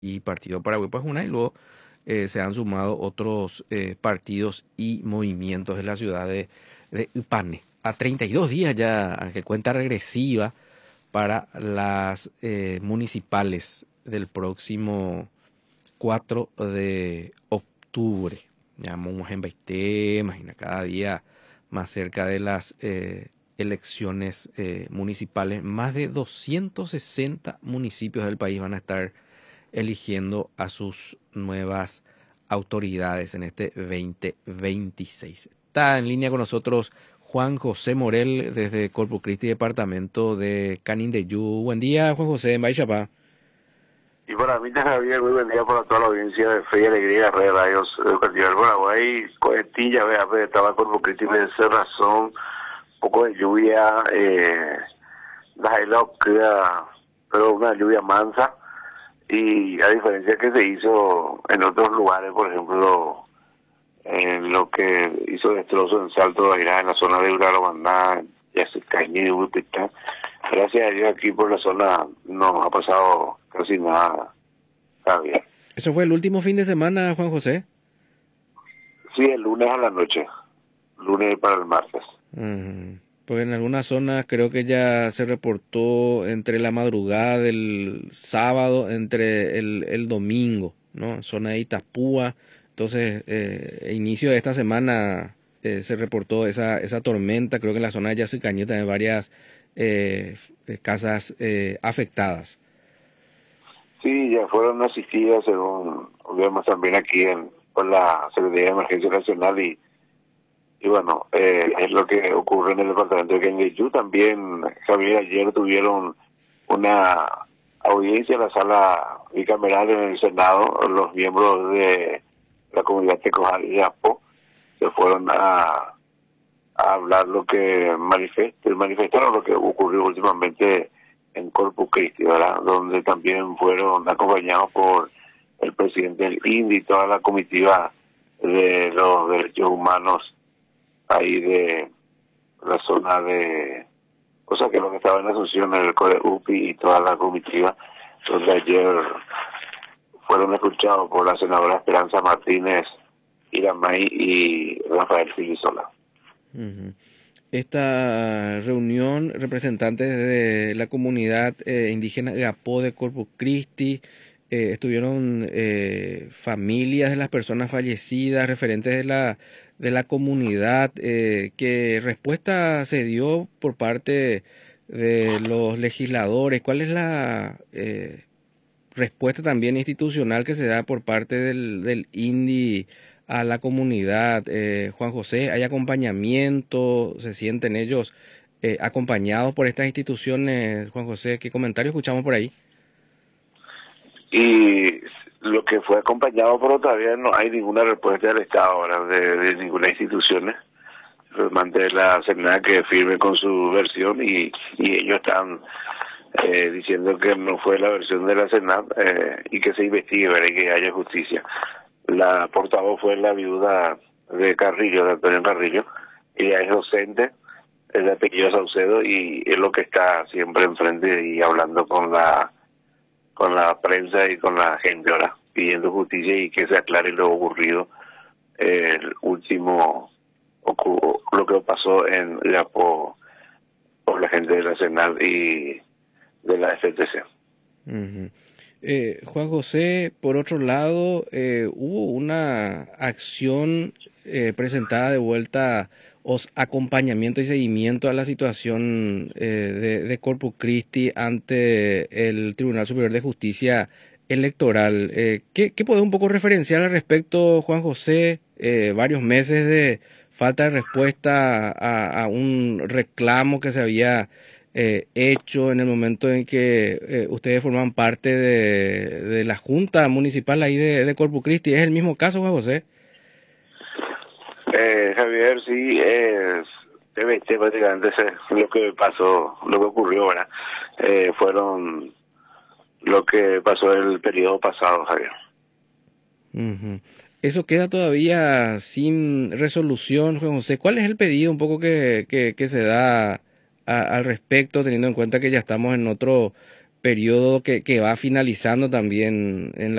y Partido Paraguay Pajuna, y luego se han sumado otros partidos y movimientos de la ciudad de Ipané. A 32 días ya, que cuenta regresiva para las municipales del próximo 4 de octubre. Ya vamos en 20, imagina, cada día más cerca de las elecciones municipales. Más de 260 municipios del país van a estar eligiendo a sus nuevas autoridades en este 2026. Está en línea con nosotros Juan José Morel desde Corpus Christi, departamento de Canindeyú. Buen día, Juan José, en Baixapá. Y para mí también muy buen día para toda la audiencia de Fe y Alegría, Red Radios Educativa del Paraguay, Coetilla, vea, estaba Corpus Christi, me hace razón, un poco de lluvia, la isla queda, pero una lluvia mansa, y a diferencia que se hizo en otros lugares, por ejemplo, en lo que hizo destrozo en Salto de Airá, en la zona de Urarabandá, ya se cañó y Butita. Gracias a Dios aquí por la zona no ha pasado casi nada, Javier. ¿Eso fue el último fin de semana, Juan José? Sí, el lunes a la noche, lunes para el martes. Porque en algunas zonas creo que ya se reportó entre la madrugada del sábado, entre el domingo, ¿no? Zona de Itapúa. Entonces, inicio de esta semana se reportó esa tormenta. Creo que en la zona de Yacycañé también varias casas afectadas. Sí, ya fueron asistidas, según vemos también aquí por la Secretaría de Emergencia Nacional y bueno, es lo que ocurre en el departamento de Canindeyú. También, Javier, ayer tuvieron una audiencia en la sala bicameral en el Senado. Los miembros de la comunidad Tecojal y Apo se fueron a hablar lo que manifestaron lo que ocurrió últimamente en Corpus Christi, ¿verdad? Donde también fueron acompañados por el presidente del INDI y toda la comitiva de los derechos humanos ahí de la zona de, o sea que lo que estaba en Asunción, en el CODEUPI y toda la comitiva, donde ayer fueron escuchados por la senadora Esperanza Martínez Iramay y Rafael Filisola. Esta reunión, representantes de la comunidad indígena Gapó de Corpus Christi, estuvieron familias de las personas fallecidas, referentes de la comunidad. ¿Qué respuesta se dio por parte de los legisladores? ¿Cuál es la respuesta también institucional que se da por parte del INDI a la comunidad? Juan José, ¿hay acompañamiento? ¿Se sienten ellos acompañados por estas instituciones? Juan José, ¿qué comentario escuchamos por ahí? Y lo que fue acompañado, pero todavía no hay ninguna respuesta del Estado ahora, de ninguna institución. Mande la Senada que firme con su versión y ellos están diciendo que no fue la versión de la Senada y que se investigue, ¿verdad? Y que haya justicia. La portavoz fue la viuda de Carrillo, de Antonio Carrillo. Ella es docente, es de apellido Saucedo y es lo que está siempre enfrente y hablando con la prensa y con la gente ahora, pidiendo justicia y que se aclare lo ocurrido, el último, lo que pasó en Iapo por la gente de la Senal y de la FTC. Juan José, por otro lado, hubo una acción presentada de vuelta, acompañamiento y seguimiento a la situación de Corpus Christi ante el Tribunal Superior de Justicia Electoral. ¿Qué podés un poco referenciar al respecto, Juan José? Varios meses de falta de respuesta a un reclamo que se había hecho en el momento en que ustedes forman parte de la Junta Municipal ahí de Corpus Christi. ¿Es el mismo caso, Juan José? Javier, sí, prácticamente lo que pasó, lo que ocurrió, ¿verdad? Fueron lo que pasó en el periodo pasado, Javier. Eso queda todavía sin resolución, Juan José. ¿Cuál es el pedido un poco que se da al respecto, teniendo en cuenta que ya estamos en otro periodo que va finalizando también en